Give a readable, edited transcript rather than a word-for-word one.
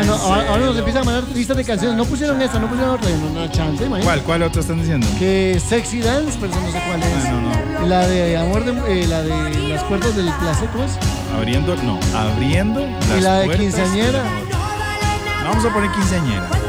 no, ahora nos empiezan a mandar listas de canciones. No pusieron esta, no pusieron otra. No, no, chance, imagínate. ¿Cuál otra están diciendo? Que Sexy Dance, pero no sé cuál es. No. La de amor de la de las puertas del placer, ¿cómo es? Abriendo y la de quinceañera. Vamos a poner quinceañera.